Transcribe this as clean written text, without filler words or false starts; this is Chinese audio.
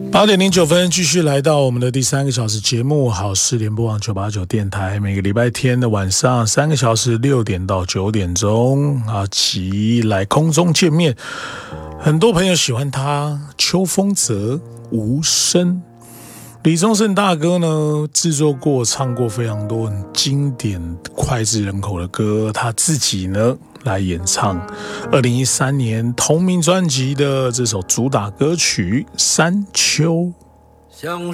8:09，继续来到我们的第3个小时节目，好事联播网989电台，每个礼拜天的晚上3个小时6点到9点钟啊，起来空中见面。很多朋友喜欢他，邱锋泽、无声。李宗盛大哥呢，制作过、唱过非常多很经典、脍炙人口的歌，他自己呢来演唱2013年同名专辑的这首主打歌曲《山丘》。